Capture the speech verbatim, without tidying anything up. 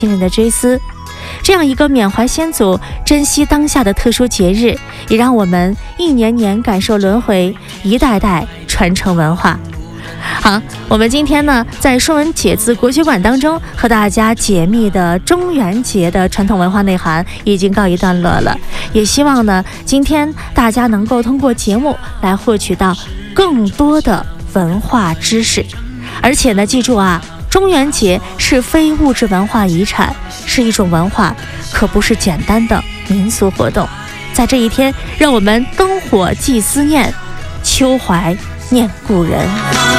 亲人的追思。这样一个缅怀先祖、珍惜当下的特殊节日，也让我们一年年感受轮回，一代代传承文化。好，我们今天呢，在《说文解字国学馆》当中和大家解密的中元节的传统文化内涵已经告一段落了，也希望呢，今天大家能够通过节目来获取到更多的文化知识。而且呢，记住啊，中元节是非物质文化遗产，是一种文化，可不是简单的民俗活动。在这一天，让我们灯火祭思念，秋怀念故人。